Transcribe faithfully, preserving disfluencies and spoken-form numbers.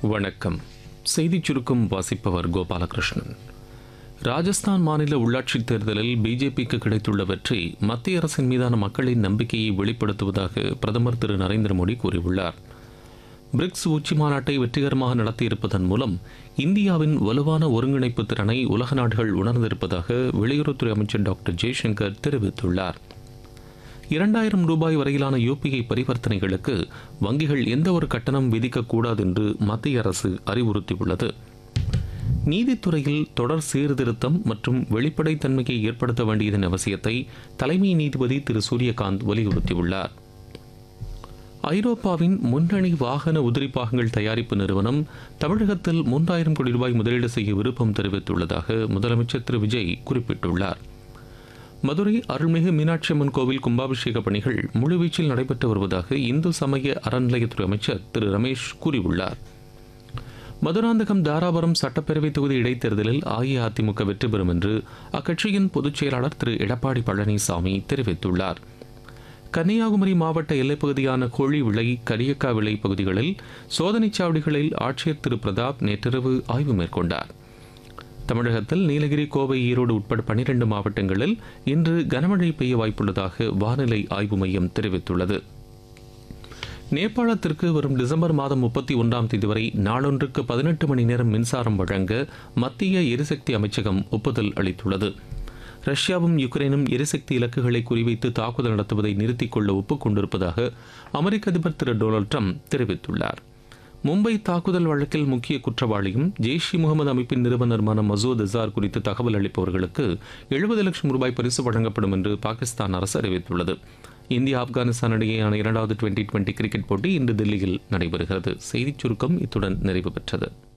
வணக்கம். செய்திச் சுருக்கம் வாசிப்பவர் கோபாலகிருஷ்ணன். ராஜஸ்தான் மாநில உள்ளாட்சித் தேர்தலில் பிஜேபிக்கு கிடைத்துள்ள வெற்றி மத்திய அரசின் மீதான மக்களின் நம்பிக்கையை வெளிப்படுத்துவதாக பிரதமர் திரு நரேந்திர மோடி கூறியுள்ளார். பிரிக்ஸ் உச்சி மாநாட்டை வெற்றிகரமாக நடத்தியிருப்பதன் மூலம் இந்தியாவின் வலுவான ஒருங்கிணைப்பு திறனை உலக நாடுகள் உணர்ந்திருப்பதாக வெளியுறவுத்துறை அமைச்சர் டாக்டர் ஜெய்சங்கர் தெரிவித்துள்ளார். இரண்டாயிரம் ரூபாய் வரையிலான யூபிஐ பரிவர்த்தனைகளுக்கு வங்கிகள் எந்த ஒரு கட்டணம் விதிக்கக்கூடாது என்று மத்திய அரசு அறிவுறுத்தியுள்ளது. நீதித்துறையில் தொடர் சீர்திருத்தம் மற்றும் வெளிப்படைத்தன்மையை ஏற்படுத்த வேண்டியதன் அவசியத்தை தலைமை நீதிபதி திரு சூரியகாந்த் வலியுறுத்தியுள்ளார். ஐரோப்பாவின் முன்னணி வாகன உதிரிப்பாகங்கள் தயாரிப்பு நிறுவனம் தமிழகத்தில் மூன்றாயிரம் கோடி ரூபாய் முதலீடு செய்ய விருப்பம் தெரிவித்துள்ளதாக முதலமைச்சர் திரு விஜய் குறிப்பிட்டுள்ளார். மதுரை அருள்மிகு மீனாட்சி அம்மன் கோவில் கும்பாபிஷேக பணிகள் முழுவீச்சில் நடைபெற்று வருவதாக இந்து சமய அறநிலையத்துறை அமைச்சர் திரு ரமேஷ் கூறியுள்ளார். மதுராந்தகம் தாராபுரம் சட்டப்பேரவை தொகுதி இடைத்தேர்தலில் அஇஅதிமுக வெற்றி பெறும் என்று அக்கட்சியின் பொதுச் செயலாளர் திரு எடப்பாடி பழனிசாமி தெரிவித்துள்ளார். கன்னியாகுமரி மாவட்ட எல்லைப்பகுதியான கோழிவிளை கரியக்காவிளை பகுதிகளில் சோதனைச் சாவடிகளில் ஆட்சியர் திரு பிரதாப் நேற்றிரவு ஆய்வு மேற்கொண்டார். தமிழகத்தில் நீலகிரி, கோவை, ஈரோடு உட்பட பனிரெண்டு மாவட்டங்களில் இன்று கனமழை பெய்ய வாய்ப்புள்ளதாக வானிலை ஆய்வு மையம் தெரிவித்துள்ளது. நேபாளத்திற்கு வரும் டிசம்பர் மாதம் முப்பத்தி ஒன்றாம் தேதி வரை நாளொன்றுக்கு பதினெட்டு மணி நேரம் மின்சாரம் வழங்க மத்திய எரிசக்தி அமைச்சகம் ஒப்புதல் அளித்துள்ளது. ரஷ்யாவும் யுக்ரைனும் எரிசக்தி இலக்குகளை குறிவைத்து தாக்குதல் நடத்துவதை நிறுத்திக் கொள்ள ஒப்புக்கொண்டிருப்பதாக அமெரிக்க அதிபர் திரு டொனால்டு ட்ரம்ப் தெரிவித்துள்ளார். மும்பை தாக்குதல் வழக்கில் முக்கிய குற்றவாளியும் ஜெய்ஷ் இ முகமது அமைப்பின் நிறுவனருமான மசூத் அசார் குறித்து தகவல் அளிப்பவர்களுக்கு எழுபது லட்சம் ரூபாய் பரிசு வழங்கப்படும் என்று பாகிஸ்தான் அரசு அறிவித்துள்ளது. இந்தியா ஆப்கானிஸ்தான் இடையேயான இரண்டாவது டுவெண்டி டுவெண்டி கிரிக்கெட் போட்டி இன்று தில்லியில் நடைபெறுகிறது. செய்திச் சுருக்கம் இத்துடன் நிறைவு பெற்றது.